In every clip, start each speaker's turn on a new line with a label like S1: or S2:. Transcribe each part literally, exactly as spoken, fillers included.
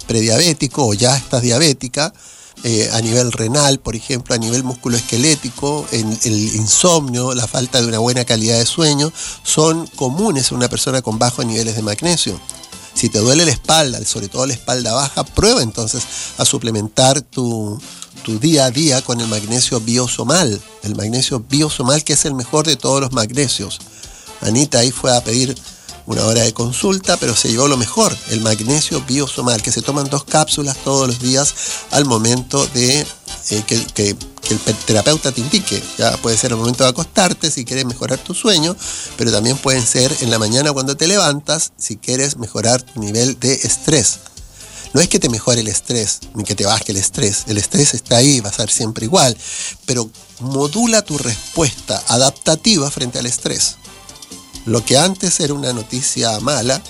S1: prediabético o ya estás diabética, eh, a nivel renal, por ejemplo, a nivel musculoesquelético, el, el insomnio, la falta de una buena calidad de sueño, son comunes en una persona con bajos niveles de magnesio. Si te duele la espalda, sobre todo la espalda baja, prueba entonces a suplementar tu, tu día a día con el magnesio biosomal. El magnesio biosomal, que es el mejor de todos los magnesios. Anita ahí fue a pedir una hora de consulta, pero se llevó lo mejor, el magnesio biosomal, que se toman dos cápsulas todos los días al momento de eh, que, que, que el terapeuta te indique. Ya puede ser al momento de acostarte si quieres mejorar tu sueño, pero también pueden ser en la mañana cuando te levantas si quieres mejorar tu nivel de estrés. No es que te mejore el estrés, ni que te baje el estrés. El estrés está ahí, va a ser siempre igual, pero modula tu respuesta adaptativa frente al estrés. Lo que antes era una noticia mala.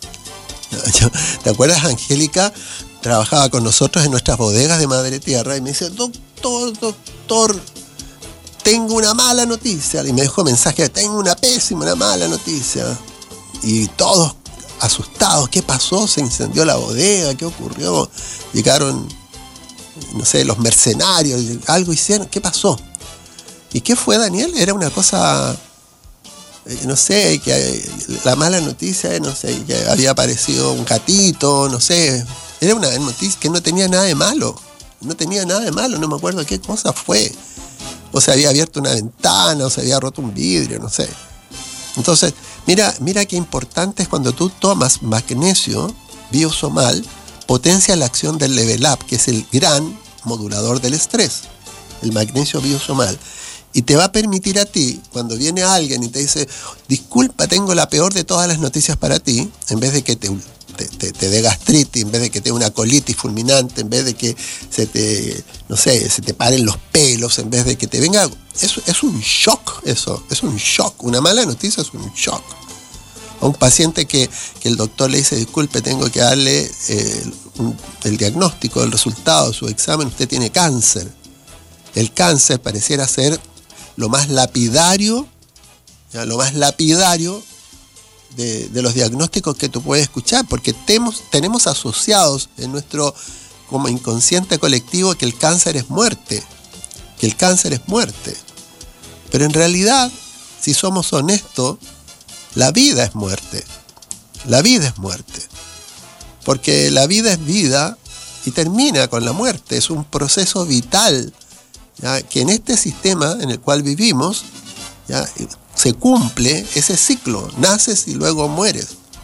S1: ¿Te acuerdas? Angélica trabajaba con nosotros en nuestras bodegas de Madre Tierra y me dice, doctor, doctor, tengo una mala noticia. Y me dejó mensaje, tengo una pésima, una mala noticia. Y todos asustados, ¿qué pasó? ¿Se incendió la bodega? ¿Qué ocurrió? Llegaron, no sé, los mercenarios, algo hicieron, ¿qué pasó? ¿Y qué fue, Daniel? Era una cosa... no sé, que la mala noticia, no sé, que había aparecido un gatito, no sé, era una noticia que no tenía nada de malo, no tenía nada de malo, no me acuerdo qué cosa fue, o se había abierto una ventana, o se había roto un vidrio, no sé. Entonces, mira, mira qué importante es cuando tú tomas magnesio biosomal, potencia la acción del Level Up, que es el gran modulador del estrés, el magnesio biosomal. Y te va a permitir a ti, cuando viene alguien y te dice, disculpa, tengo la peor de todas las noticias para ti, en vez de que te, te, te, te dé gastritis, en vez de que te dé una colitis fulminante, en vez de que se te, no sé, se te paren los pelos, en vez de que te venga... Es, es un shock eso, es un shock. Una mala noticia es un shock. A un paciente que, que el doctor le dice, disculpe, tengo que darle eh, un, el diagnóstico, el resultado de su examen, usted tiene cáncer. El cáncer pareciera ser lo más lapidario, ya, lo más lapidario de, de los diagnósticos que tú puedes escuchar, porque temos, tenemos asociados en nuestro como inconsciente colectivo que el cáncer es muerte, que el cáncer es muerte. Pero en realidad, si somos honestos, la vida es muerte, la vida es muerte, porque la vida es vida y termina con la muerte, es un proceso vital. ¿Ya? Que en este sistema en el cual vivimos, ¿ya? Se cumple ese ciclo, naces y luego mueres.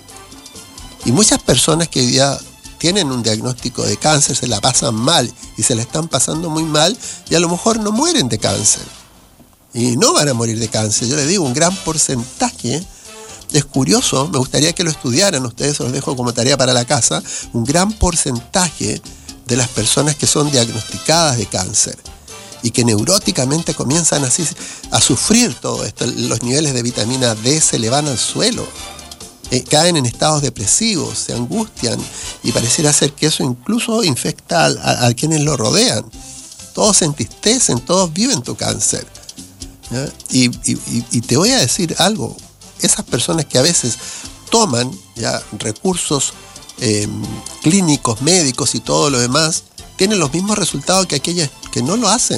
S1: Y muchas personas que hoy día tienen un diagnóstico de cáncer se la pasan mal y se la están pasando muy mal y a lo mejor no mueren de cáncer. Y no van a morir de cáncer, yo les digo, un gran porcentaje, es curioso, me gustaría que lo estudiaran, ustedes se los dejo como tarea para la casa, un gran porcentaje de las personas que son diagnosticadas de cáncer y que neuróticamente comienzan así a sufrir todo esto, los niveles de vitamina D se le van al suelo, eh, caen en estados depresivos, se angustian y pareciera ser que eso incluso infecta a, a, a quienes lo rodean. Todos se entristecen, todos viven tu cáncer. ¿Ya? Y, y, y te voy a decir algo, esas personas que a veces toman ya recursos eh, clínicos, médicos y todo lo demás, tienen los mismos resultados que aquellas que no lo hacen.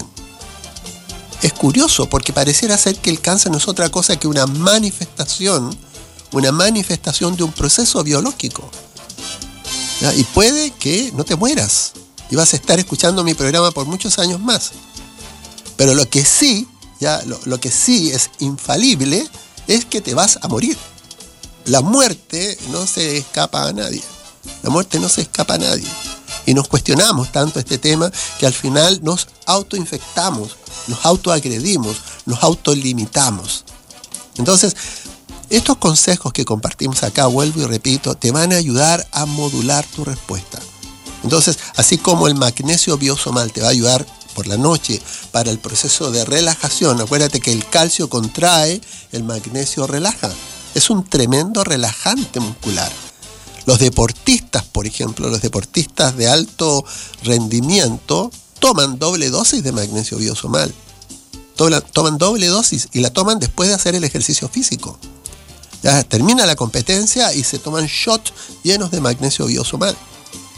S1: Es curioso porque pareciera ser que el cáncer no es otra cosa que una manifestación, una manifestación de un proceso biológico. ¿Ya? Y puede que no te mueras y vas a estar escuchando mi programa por muchos años más. Pero lo que sí, ya, lo, lo que sí es infalible es que te vas a morir. La muerte no se escapa a nadie. La muerte no se escapa a nadie. Y nos cuestionamos tanto este tema que al final nos autoinfectamos, nos autoagredimos, nos autolimitamos. Entonces, estos consejos que compartimos acá, vuelvo y repito, te van a ayudar a modular tu respuesta. Entonces, así como el magnesio biosomal te va a ayudar por la noche para el proceso de relajación, acuérdate que el calcio contrae, el magnesio relaja. Es un tremendo relajante muscular. Los deportistas, por ejemplo, los deportistas de alto rendimiento toman doble dosis de magnesio biosomal. Toman doble dosis y la toman después de hacer el ejercicio físico. Ya termina la competencia y se toman shots llenos de magnesio biosomal,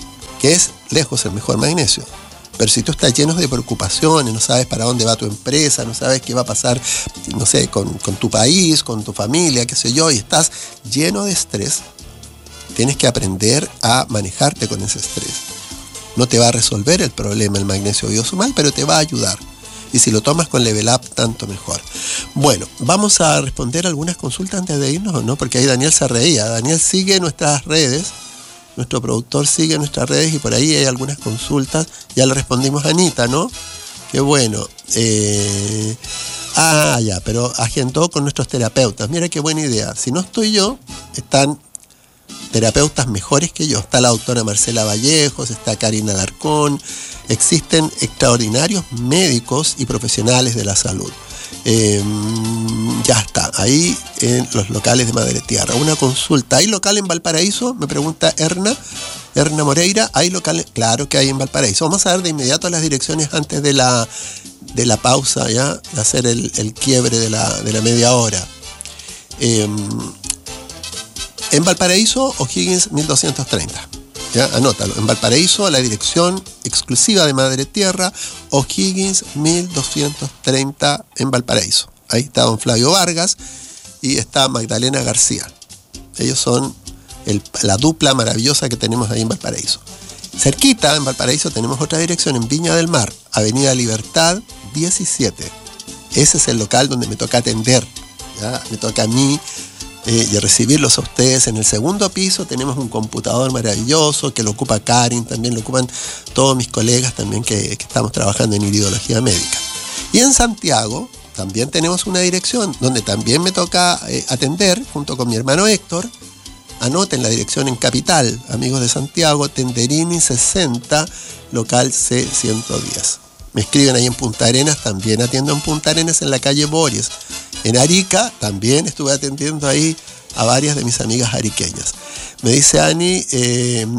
S1: que es lejos el mejor magnesio. Pero si tú estás lleno de preocupaciones, no sabes para dónde va tu empresa, no sabes qué va a pasar, no sé, con, con tu país, con tu familia, qué sé yo, y estás lleno de estrés, tienes que aprender a manejarte con ese estrés. No te va a resolver el problema el magnesio biosumal, pero te va a ayudar. Y si lo tomas con Level Up, tanto mejor. Bueno, vamos a responder algunas consultas antes de irnos, ¿no? Porque ahí Daniel se reía. Daniel sigue nuestras redes. Nuestro productor sigue nuestras redes y por ahí hay algunas consultas. Ya le respondimos a Anita, ¿no? Qué bueno. Eh... Ah, ya, pero agendó con nuestros terapeutas. Mira qué buena idea. Si no estoy yo, están terapeutas mejores que yo. Está la doctora Marcela Vallejos, está Karina Alarcón. Existen extraordinarios médicos y profesionales de la salud. Eh, ya está, ahí en los locales de Madre Tierra. Una consulta. ¿Hay local en Valparaíso? Me pregunta Erna. Erna Moreira. ¿Hay local? Claro que hay en Valparaíso. Vamos a dar de inmediato las direcciones antes de la, de la pausa, ¿ya? De hacer el, el quiebre de la, de la media hora. Eh, en Valparaíso, O'Higgins mil doscientos treinta. ¿Ya? Anótalo. En Valparaíso, la dirección exclusiva de Madre Tierra, O'Higgins mil doscientos treinta en Valparaíso. Ahí está don Flavio Vargas y está Magdalena García. Ellos son el, la dupla maravillosa que tenemos ahí en Valparaíso. Cerquita, en Valparaíso, tenemos otra dirección en Viña del Mar, Avenida Libertad diecisiete. Ese es el local donde me toca atender. ¿Ya? Me toca a mí Eh, y recibirlos a ustedes. En el segundo piso tenemos un computador maravilloso que lo ocupa Karin, también lo ocupan todos mis colegas también que, que estamos trabajando en iridología médica. Y en Santiago también tenemos una dirección donde también me toca eh, atender junto con mi hermano Héctor. Anoten la dirección en Capital, amigos de Santiago, Tenderini sesenta, local C ciento diez. Me escriben ahí en Punta Arenas, también atiendo en Punta Arenas en la calle Boris. En Arica también estuve atendiendo ahí a varias de mis amigas ariqueñas. Me dice Ani, eh,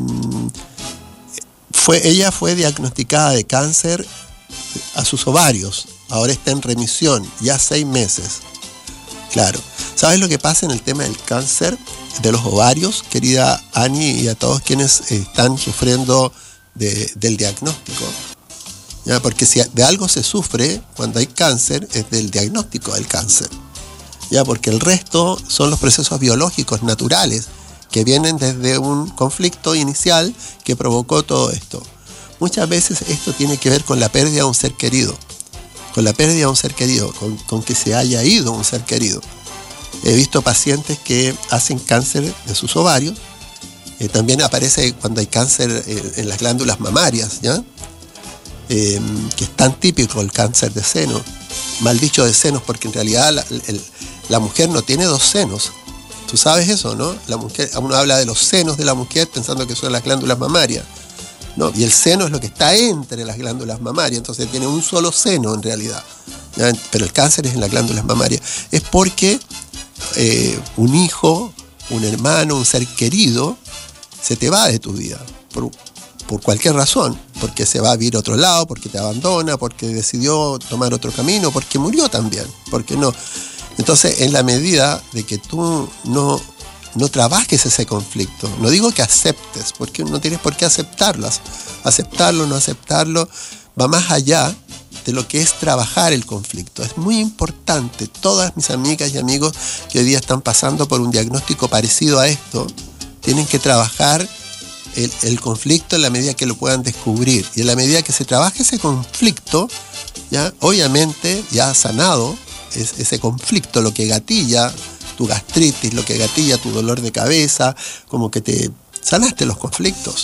S1: fue, ella fue diagnosticada de cáncer a sus ovarios. Ahora está en remisión, ya seis meses. Claro. ¿Sabes lo que pasa en el tema del cáncer de los ovarios, querida Ani, y a todos quienes están sufriendo de, del diagnóstico? ¿Ya? Porque si de algo se sufre cuando hay cáncer es del diagnóstico del cáncer, ya, porque el resto son los procesos biológicos naturales que vienen desde un conflicto inicial que provocó todo esto. Muchas veces esto tiene que ver con la pérdida de un ser querido, con la pérdida de un ser querido, con, con que se haya ido un ser querido. He visto pacientes que hacen cáncer de sus ovarios, eh, también aparece cuando hay cáncer en, en las glándulas mamarias, ¿ya? Eh, que es tan típico el cáncer de seno, mal dicho de senos, porque en realidad la, el, la mujer no tiene dos senos. Tú sabes eso, ¿no? La mujer, uno habla de los senos de la mujer pensando que son las glándulas mamarias, ¿no? Y el seno es lo que está entre las glándulas mamarias, entonces tiene un solo seno en realidad, ¿ya? Pero el cáncer es en las glándulas mamarias. Es porque eh, un hijo, un hermano, un ser querido se te va de tu vida, por por cualquier razón, porque se va a vivir a otro lado, porque te abandona, porque decidió tomar otro camino, porque murió también, porque no. Entonces, en la medida de que tú no, no trabajes ese conflicto, no digo que aceptes, porque no tienes por qué aceptarlas, aceptarlo, no aceptarlo, va más allá de lo que es trabajar el conflicto. Es muy importante, todas mis amigas y amigos que hoy día están pasando por un diagnóstico parecido a esto, tienen que trabajar El, el conflicto en la medida que lo puedan descubrir, y en la medida que se trabaje ese conflicto, ya obviamente ya sanado es ese conflicto, lo que gatilla tu gastritis, lo que gatilla tu dolor de cabeza, como que te sanaste los conflictos.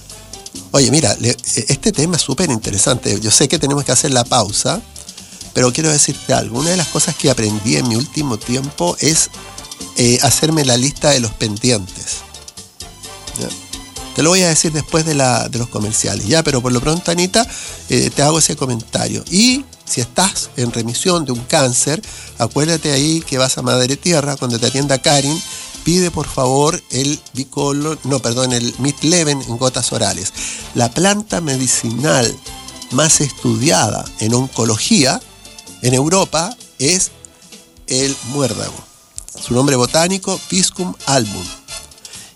S1: Oye, mira, le, este tema es súper interesante. Yo sé que tenemos que hacer la pausa, pero quiero decirte algo. Una de las cosas que aprendí en mi último tiempo es eh, hacerme la lista de los pendientes, ¿ya? Te lo voy a decir después de, la, de los comerciales, ya, pero por lo pronto, Anita, eh, te hago ese comentario. Y si estás en remisión de un cáncer, acuérdate ahí que vas a Madre Tierra, cuando te atienda Karin, pide por favor el Bicolor, no, perdón, el Midleven en gotas orales. La planta medicinal más estudiada en oncología en Europa es el muérdago. Su nombre botánico, Piscum album.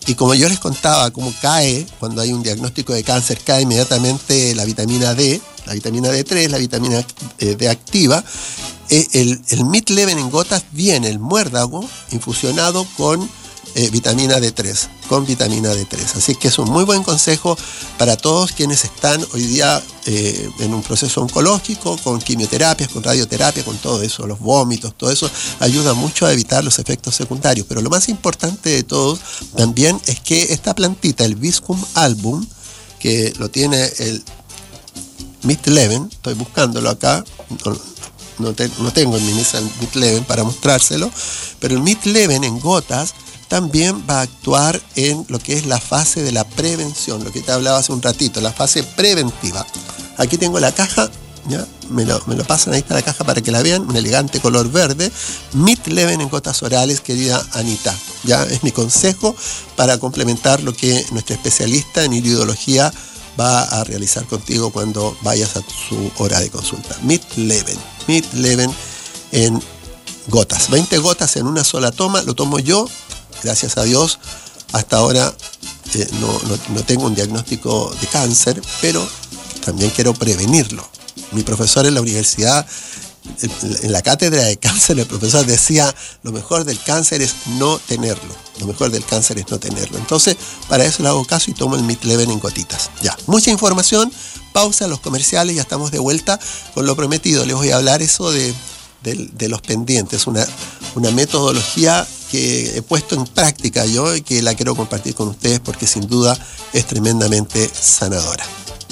S1: Y como yo les contaba, cómo cae, cuando hay un diagnóstico de cáncer, cae inmediatamente la vitamina D, la vitamina D tres, la vitamina D activa. El, el Mid-Leven en gotas viene el muérdago infusionado con eh, vitamina D tres, con vitamina D tres. Así que es un muy buen consejo para todos quienes están hoy día eh, en un proceso oncológico, con quimioterapias, con radioterapia, con todo eso, los vómitos, todo eso ayuda mucho a evitar los efectos secundarios. Pero lo más importante de todo también es que esta plantita, el Viscum album, que lo tiene el Mid-Leven, estoy buscándolo acá, no, no, te, no tengo en mi mesa el Mid-Leven para mostrárselo, pero el Mid-Leven en gotas también va a actuar en lo que es la fase de la prevención, lo que te hablaba hace un ratito, la fase preventiva. Aquí tengo la caja, ¿ya? Me lo, me lo pasan, ahí está la caja para que la vean, un elegante color verde, Mid-Leven en gotas orales, querida Anita, ya es mi consejo para complementar lo que nuestra especialista en iridología va a realizar contigo cuando vayas a su hora de consulta. Mid-Leven, Mid-Leven en gotas, veinte gotas en una sola toma, lo tomo yo, gracias a Dios, hasta ahora eh, no, no, no tengo un diagnóstico de cáncer, pero también quiero prevenirlo. Mi profesor en la universidad, en la cátedra de cáncer, el profesor decía, lo mejor del cáncer es no tenerlo. Lo mejor del cáncer es no tenerlo. Entonces, para eso le hago caso y tomo el Mid-Leven en gotitas. Ya, mucha información, pausa, los comerciales, ya estamos de vuelta con lo prometido. Les voy a hablar eso de, de, de los pendientes, una, una metodología que he puesto en práctica yo y que la quiero compartir con ustedes porque sin duda es tremendamente sanadora.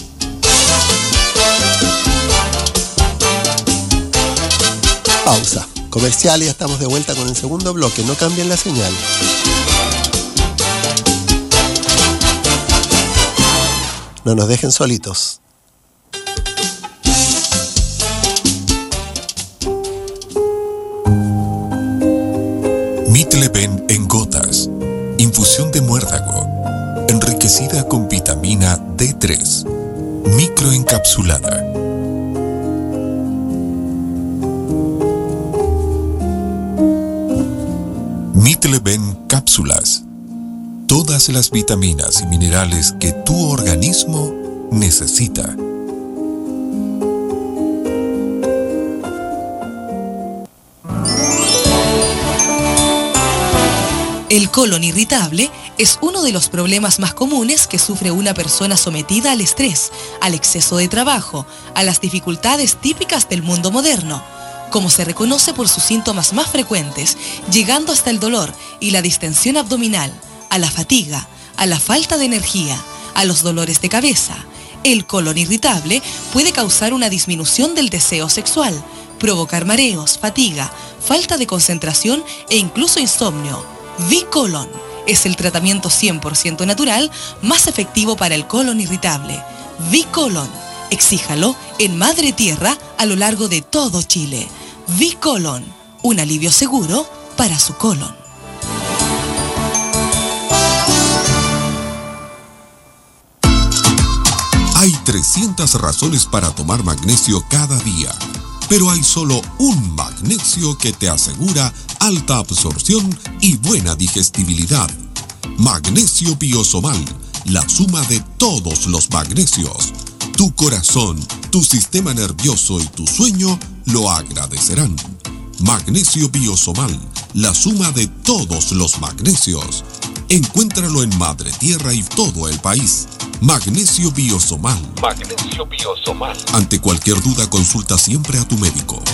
S1: Pausa. Comercial y ya estamos de vuelta con el segundo bloque. No cambien la señal. No nos dejen solitos.
S2: Mid-Leven en gotas. Infusión de muérdago. Enriquecida con vitamina D tres. Microencapsulada. Mid-Leven cápsulas. Todas las vitaminas y minerales que tu organismo necesita.
S3: El colon irritable es uno de los problemas más comunes que sufre una persona sometida al estrés, al exceso de trabajo, a las dificultades típicas del mundo moderno, como se reconoce por sus síntomas más frecuentes, llegando hasta el dolor y la distensión abdominal, a la fatiga, a la falta de energía, a los dolores de cabeza. El colon irritable puede causar una disminución del deseo sexual, provocar mareos, fatiga, falta de concentración e incluso insomnio. V-Colon es el tratamiento cien por ciento natural más efectivo para el colon irritable. V-Colon, exíjalo en Madre Tierra a lo largo de todo Chile. V-Colon, un alivio seguro para su colon.
S2: Hay trescientas razones para tomar magnesio cada día, pero hay solo un magnesio que te asegura alta absorción y buena digestibilidad. Magnesio Biosomal, la suma de todos los magnesios. Tu corazón, tu sistema nervioso y tu sueño lo agradecerán. Magnesio Biosomal, la suma de todos los magnesios. Encuéntralo en Madre Tierra y todo el país. Magnesio Biosomal. Magnesio Biosomal. Ante cualquier duda, consulta siempre a tu médico.